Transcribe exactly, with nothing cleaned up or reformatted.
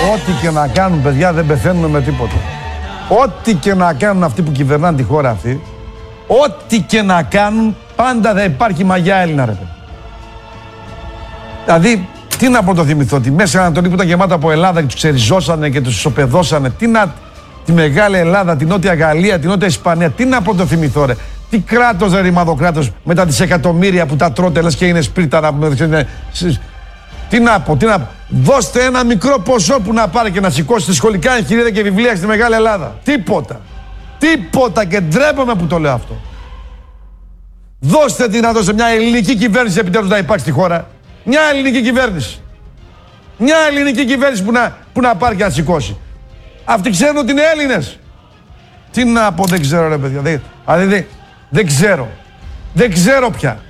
Ό,τι και να κάνουν, παιδιά, δεν πεθαίνουν με τίποτα. Ό,τι και να κάνουν αυτοί που κυβερνάνε τη χώρα αυτή, ό,τι και να κάνουν, πάντα θα υπάρχει μαγιά Έλληνα, ρε παιδί. Δηλαδή, τι να πω το θυμηθώ, ότι μέσα Ανατολή που ήταν γεμάτα από Ελλάδα και τους ξεριζώσανε και τους ισοπεδώσανε, τι να... Τη Μεγάλη Ελλάδα, την Νότια Γαλλία, την Νότια Ισπανία, τι να πω το θυμηθώ, ρε. Τι κράτος, ρε, ρημαδοκράτος, με τα δισεκατομμύρια που τα τρώτε, λες και είναι σπίρταρα. Τι να πω, τι να πω. Δώστε ένα μικρό ποσό που να πάρει και να σηκώσει σχολικά εγχειρίδια και βιβλία στη Μεγάλη Ελλάδα. Τίποτα. Τίποτα, και ντρέπομαι που το λέω αυτό. Δώστε δυνατό σε μια ελληνική κυβέρνηση επιτέλους να υπάρχει στη χώρα. Μια ελληνική κυβέρνηση. Μια ελληνική κυβέρνηση που να, που να πάρει και να σηκώσει. Αυτοί ξέρουν ότι είναι Έλληνες. Τι να πω, δεν ξέρω, ρε παιδιά. Δεν, δηλαδή, δεν, δεν ξέρω. Δεν ξέρω πια.